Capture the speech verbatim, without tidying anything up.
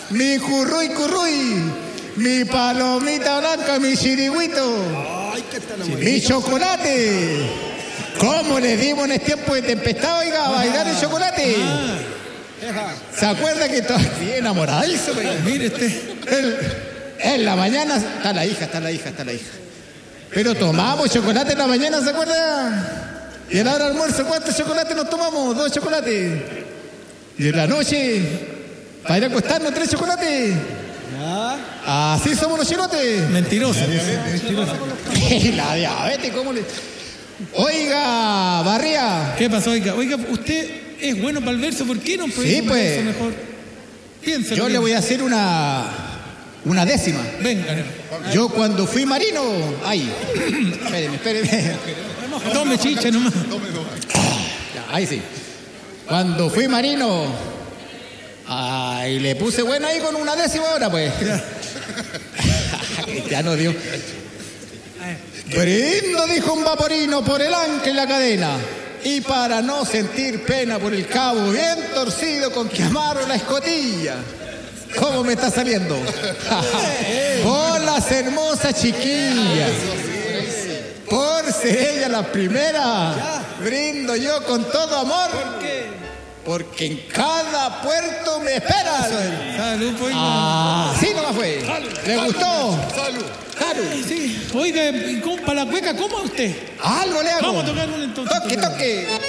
mi curruy curruy, mi palomita blanca, mi chirigüito, Ay, ¿qué tal la mi chocolate. ¿Cómo les dimos en este tiempo de tempestad, oiga, a bailar el chocolate? ¿Se acuerda que todavía enamoradizo? Mire este. En, en la mañana está la hija, está la hija, está la hija. Pero tomamos chocolate en la mañana, ¿se acuerda? Y a la hora del almuerzo, ¿cuántos chocolates nos tomamos? Dos chocolates. Y en la noche, para ir a acostarnos, tres chocolates. Así somos los chilotes. Mentiroso. La diabetes, ¿cómo le...? Oiga, Barría. ¿Qué pasó, oiga? Oiga, usted es bueno para el verso, ¿por qué no puede Sí, un pues. verso mejor? Piénselo. Yo le voy a hacer una... Una décima. Venga. Yo cuando fui marino... Ay, espéreme, espéreme. Tome chicha nomás. Ya, ahí sí. Cuando fui marino... Ay, le puse bueno ahí con una décima hora, pues. Ya no dio. Brindo, dijo un vaporino, por el ancla y la cadena. Y para no sentir pena por el cabo bien torcido con que amarro la escotilla. ¿Cómo me está saliendo? Por las hermosas chiquillas. Por ser ella la primera. Brindo yo con todo amor. ¿Por qué? Porque en cada puerto me esperan. Salud, pues. Ah, sí nomás fue. ¿Le gustó? Salud. Sí. Oiga, ¿y cómo, para la cueca, ¿cómo es usted? Algo le hago. Vamos a tocar un entonces. Toque, toque.